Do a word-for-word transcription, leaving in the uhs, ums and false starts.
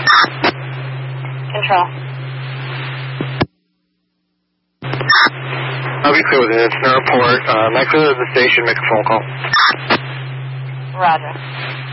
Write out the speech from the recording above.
Control. I'll be clear with it. It's an airport. Um, I clear the station, make a phone call. Roger.